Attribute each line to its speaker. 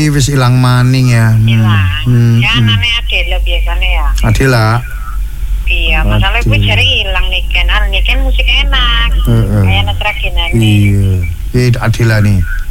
Speaker 1: iki wis ilang maning ya.
Speaker 2: Hilang. Ya anaknya Adela biasanya ya.
Speaker 1: Adela.
Speaker 2: Iya, masalah gue cari hilang nih kan musik enak. Kayak Netra Kinani.
Speaker 1: Iya. Adela nih.